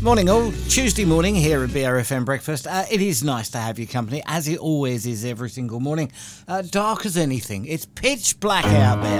Morning all, Tuesday morning here at BRFM Breakfast. It is nice to have your company, as it always is every single morning. Dark as anything, it's pitch black out there.